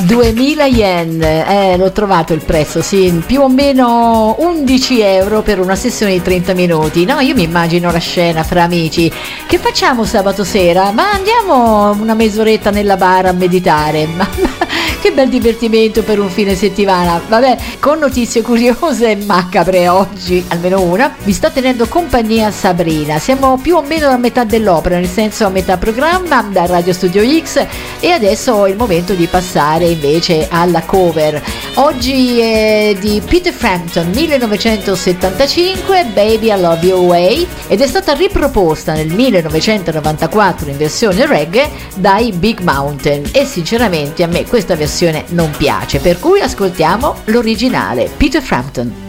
2000 yen, l'ho trovato il prezzo, sì, più o meno 11 euro per una sessione di 30 minuti. No, io mi immagino la scena fra amici. Che facciamo sabato sera? Ma andiamo una mezz'oretta nella bar a meditare. Che bel divertimento per un fine settimana. Vabbè, con notizie curiose e macabre oggi, almeno una, vi sta tenendo compagnia Sabrina. Siamo più o meno a metà dell'opera, nel senso a metà programma da Radio Studio X, e adesso è il momento di passare invece alla cover. Oggi è di Peter Frampton, 1975, Baby I Love Your Way, ed è stata riproposta nel 1994 in versione reggae dai Big Mountain, e sinceramente a me questa versione non piace, per cui ascoltiamo l'originale, Peter Frampton.